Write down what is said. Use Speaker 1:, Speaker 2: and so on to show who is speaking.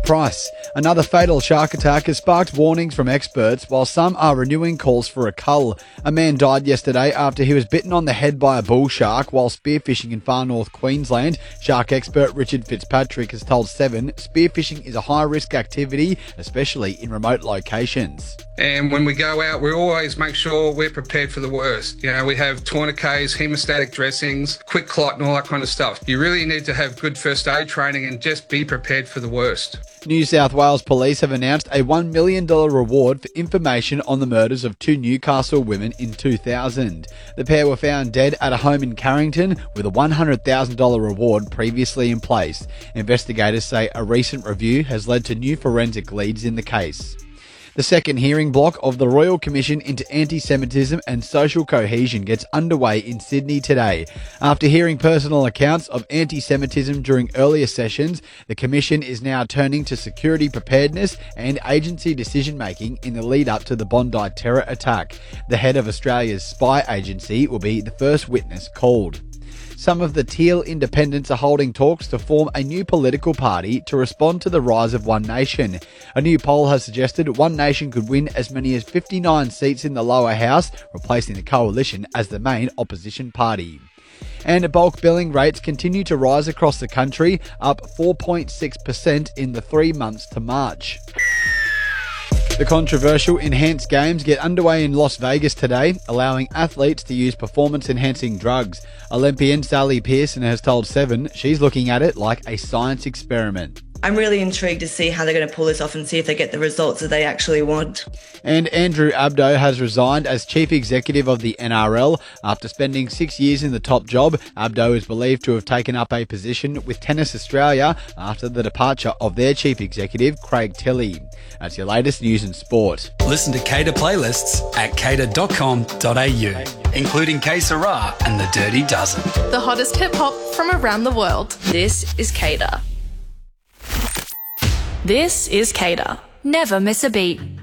Speaker 1: price. Another fatal shark attack has sparked warnings from experts, while some are renewing calls for a cull. A man died yesterday after he was bitten on the head by a bull shark while spearfishing in far north Queensland. Shark expert Richard Fitzpatrick has told Seven spearfishing is a high-risk activity, especially in remote locations.
Speaker 2: And when we go out, we always make sure we're prepared for the worst. You know, we have tourniquets, hemostatic dressings, quick clot and all that kind of stuff. You really need to have good first aid training and just be prepared for the worst.
Speaker 1: New South Wales Police have announced a $1 million reward for information on the murders of two Newcastle women in 2000. The pair were found dead at a home in Carrington with a $100,000 reward previously in place. Investigators say a recent review has led to new forensic leads in the case. The second hearing block of the Royal Commission into Anti-Semitism and Social Cohesion gets underway in Sydney today. After hearing personal accounts of anti-Semitism during earlier sessions, the Commission is now turning to security preparedness and agency decision-making in the lead-up to the Bondi terror attack. The head of Australia's spy agency will be the first witness called. Some of the Teal independents are holding talks to form a new political party to respond to the rise of One Nation. A new poll has suggested One Nation could win as many as 59 seats in the lower house, replacing the coalition as the main opposition party. And bulk billing rates continue to rise across the country, up 4.6% in the 3 months to March. The controversial Enhanced Games get underway in Las Vegas today, allowing athletes to use performance-enhancing drugs. Olympian Sally Pearson has told Seven she's looking at it like a science experiment.
Speaker 3: I'm really intrigued to see how they're going to pull this off and see if they get the results that they actually want.
Speaker 1: And Andrew Abdo has resigned as chief executive of the NRL. After spending 6 years in the top job, Abdo is believed to have taken up a position with Tennis Australia after the departure of their chief executive, Craig Tilley. That's your latest news and sport.
Speaker 4: Listen to Cater playlists at cater.com.au, including Que Sera and The Dirty Dozen.
Speaker 5: The hottest hip-hop from around the world.
Speaker 6: This is Cater.
Speaker 5: This is Cater.
Speaker 6: Never miss a beat.